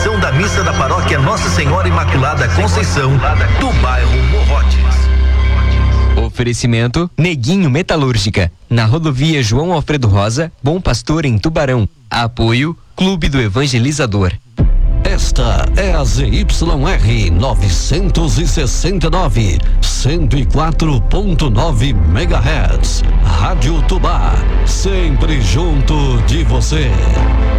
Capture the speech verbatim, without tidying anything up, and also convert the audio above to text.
celebração da missa da paróquia Nossa Senhora Imaculada Conceição, do bairro Morrotes. Oferecimento Neguinho Metalúrgica, na rodovia João Alfredo Rosa, Bom Pastor, em Tubarão. Apoio Clube do Evangelizador. Esta é a Z Y R novecentos e sessenta e nove, cento e quatro ponto nove megahertz. Rádio Tubá, sempre junto de você.